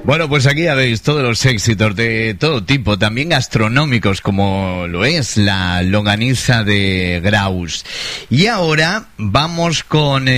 Bueno, pues aquí ya veis todos los éxitos de todo tipo, también gastronómicos, como lo es la longaniza de Graus. Y ahora vamos con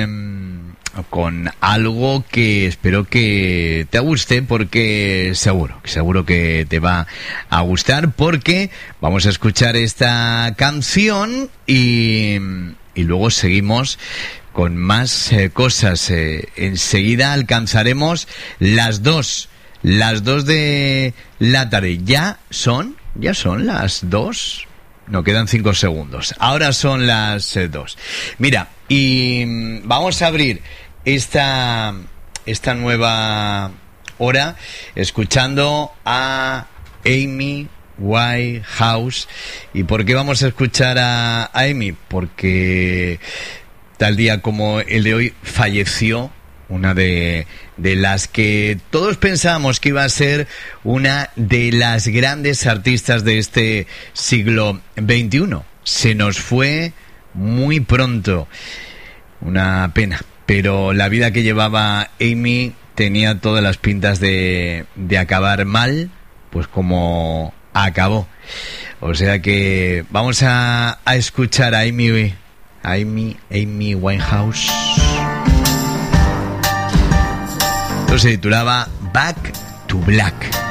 algo que espero que te guste, porque seguro que te va a gustar, porque vamos a escuchar esta canción y luego seguimos con más cosas. Enseguida alcanzaremos las 2 de la tarde. Ya son las 2. No, quedan 5 segundos. Ahora son las 2. Mira, y vamos a abrir esta nueva hora escuchando a Amy Winehouse. ¿Y por qué vamos a escuchar a Amy? Porque tal día como el de hoy falleció una de las que todos pensábamos que iba a ser una de las grandes artistas de este siglo XXI. Se nos fue muy pronto. Una pena. Pero la vida que llevaba Amy tenía todas las pintas de acabar mal, pues como acabó. O sea que vamos a escuchar a Amy Winehouse. Esto se titulaba Back to Black.